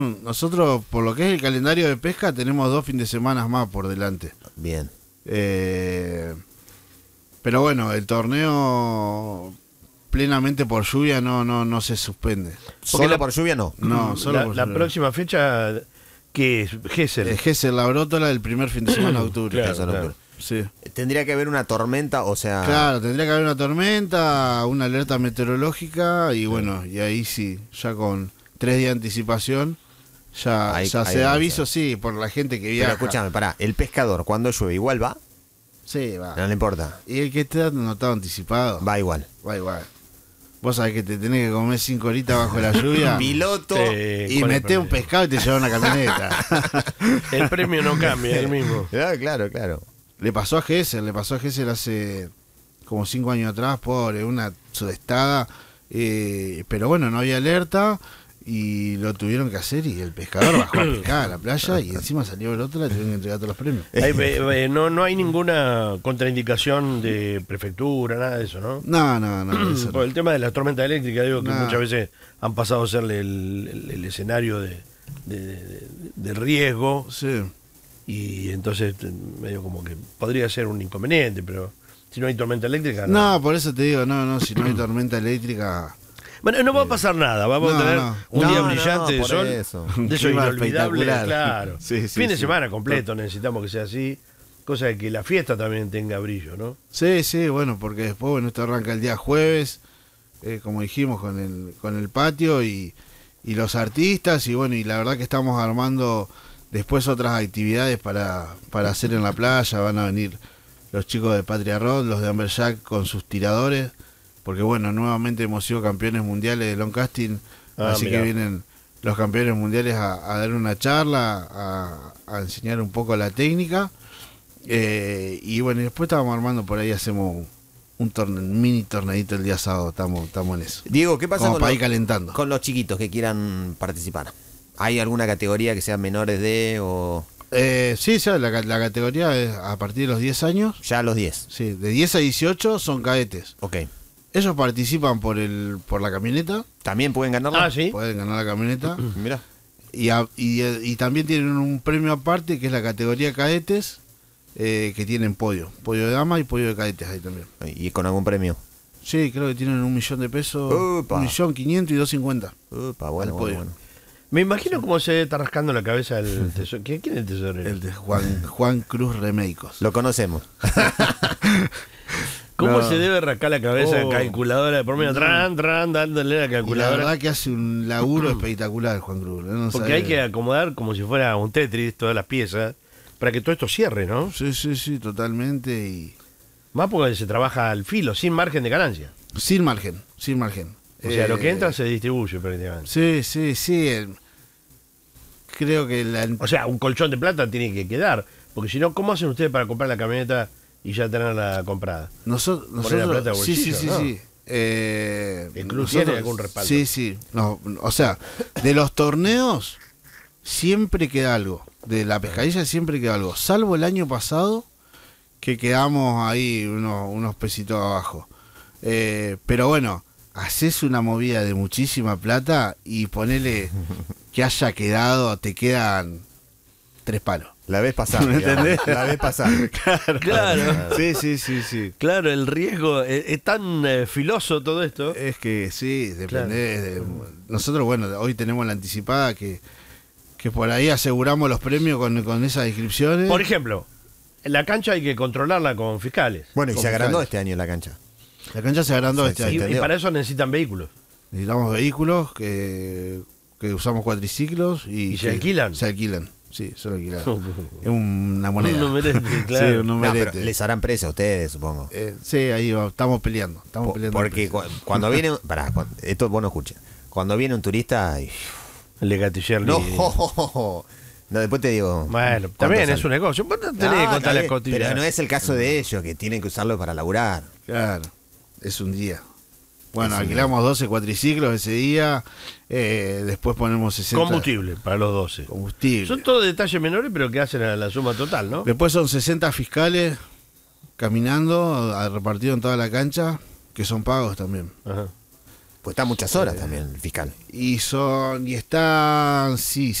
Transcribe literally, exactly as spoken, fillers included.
Nosotros, por lo que es el calendario de pesca, tenemos dos fines de semana más por delante. Bien. Eh, pero bueno, el torneo plenamente por lluvia no no no se suspende. ¿Solo la- por lluvia no? No, solo La, por la lluvia. próxima fecha, ¿qué es? Gesell. Es Gesell La Brótola del primer fin de semana de octubre. Claro, Eso no claro. Sí. Tendría que haber una tormenta, o sea... Claro, tendría que haber una tormenta, una alerta meteorológica y bueno, y ahí sí, ya con tres días de anticipación, ya, Ahí- ya ahí se da vamos a aviso, ver. sí, por la gente que Pero viaja. escúchame, pará, el pescador cuando llueve igual va, Sí, va. no le importa, Y el que está anotado anticipado, va igual. va igual. Vos sabés que te tenés que comer cinco horitas bajo la lluvia Piloto, Sí, y con el metés un premio. pescado y te lleva una camioneta. El premio no cambia, es el mismo. claro, claro, claro. Le pasó a Gesell, le pasó a Gesell hace como cinco años atrás, pobre, una sudestada, eh, pero bueno, no había alerta y lo tuvieron que hacer y el pescador bajó a pescar a la playa y encima salió el otro, le tuvieron que entregar todos los premios. Ahí, eh, eh, no, no hay ninguna contraindicación de prefectura, nada de eso, ¿no? No, no, no, eso Por no. el tema de la tormenta eléctrica, digo que No. muchas veces han pasado a ser el, el- el escenario de, de- de- de riesgo Sí. y entonces eh, medio como que podría ser un inconveniente, pero si no hay tormenta eléctrica, no. No, por eso te digo, no, no, si no hay tormenta eléctrica, Bueno, no va a pasar nada, vamos No, a tener no. un No, día no, brillante de por sol, eso. de eso Clima inolvidable, espectacular. claro. Sí, sí, fin de sí. semana completo necesitamos que sea así, cosa de que la fiesta también tenga brillo, ¿no? sí, sí, bueno, porque después, bueno, esto arranca el día jueves, eh, como dijimos, con el, con el patio y, y los artistas, y bueno, y la verdad que estamos armando después otras actividades para, para hacer en la playa, van a venir los chicos de Patria Rod, los de Amberjack con sus tiradores, porque bueno, nuevamente hemos sido campeones mundiales de long casting, Ah, así mirá. que vienen los campeones mundiales a, a dar una charla, a, a enseñar un poco la técnica. Eh, y bueno, y después estábamos armando por ahí, hacemos un, torne, un mini torneito el día sábado, estamos, estamos en eso. Diego, ¿qué pasa Como con, para los- ir calentando. con los chiquitos que quieran participar? ¿Hay alguna categoría que sean menores de o Eh, sí, sí, la, ca- la categoría es a partir de los diez años. ya a los diez? Sí, de diez a dieciocho son cadetes. Ok. Ellos participan por el por la camioneta, ¿También pueden ganarla? Ah, sí. pueden ganar la camioneta. Mira. Y, a- y, eh, y también tienen un premio aparte que es la categoría cadetes, eh, que tienen podio. Podio de dama y podio de cadetes ahí también. ¿Y con algún premio? Sí, creo que tienen un millón de pesos, Upa. un millón quinientos y dos cincuenta. Upa, bueno, Al bueno, podio. bueno. Me imagino cómo se está rascando la cabeza el tesorero. ¿Quién, quién es el tesorero? El de Juan, Juan Cruz Remeicos. Lo conocemos. ¿Cómo No. se debe rascar la cabeza Oh. calculadora de por medio? Tran, tran, dándole la Y la calculadora. verdad que hace un laburo espectacular Juan Cruz. No Porque sabe- hay que acomodar como si fuera un Tetris todas las piezas para que todo esto cierre, ¿no? Sí, sí, sí, totalmente. Y Más porque se trabaja al filo, sin margen de ganancia. sin margen, sin margen. O sea, lo que Eh, entra se distribuye prácticamente. Sí, sí, sí. el- creo que la... O sea, un colchón de plata tiene que quedar. Porque si no, ¿cómo hacen ustedes para comprar la camioneta y ya tenerla comprada? Noso- Poner la nosotros, plata al sí, sí, bolsillo, sí, ¿no? sí. Eh, ¿El club nosotros- tiene algún respaldo? Sí, sí. No, o sea, de los torneos siempre queda algo. De la pescadilla siempre queda algo. Salvo el año pasado que quedamos ahí unos, unos pesitos abajo. Eh, pero bueno, haces una movida de muchísima plata y ponele que haya quedado, te quedan tres palos. La vez pasada. ¿Me digamos. entendés? La vez pasada. Claro. Sí, sí, sí, sí. Claro, el riesgo es, es tan eh, filoso todo esto. Es que sí, depende. Claro. de- nosotros, bueno, hoy tenemos la anticipada que, que por ahí aseguramos los premios con, con esas inscripciones. Por ejemplo, la cancha hay que controlarla con fiscales. Bueno, y Con se agrandó fiscales. este año la cancha. La cancha se agrandó Sí, este sí, Y, año. y entendió. para eso necesitan vehículos. Necesitamos vehículos que, que usamos cuatriciclos y, ¿Y se que alquilan? Se alquilan, sí, son alquilados. Es una moneda. Un numerete, claro. Sí, un No, numerete. pero les harán precio a ustedes, supongo. Eh, sí, ahí va, estamos peleando. Estamos Po- peleando Porque el precio. cu- cuando viene. Pará, cu- esto vos no escuches. Cuando viene un turista. y- El de Gatillерli. No, no, después te digo. Bueno, cuánto también sale. es un negocio. Vos no tenés No, que está contar las bien, costillas. pero no es el caso de ellos, que tienen que usarlo para laburar. Claro, es un día. Bueno, Es un alquilamos doce cuatriciclos ese día, eh, después ponemos sesenta Combustible para los doce. combustible. Son todos detalles menores, pero que hacen a la suma total, ¿no? Después son sesenta fiscales caminando, a- repartidos en toda la cancha, que son pagos también. Ajá. Pues está muchas horas también el fiscal. Y son, y están, sí,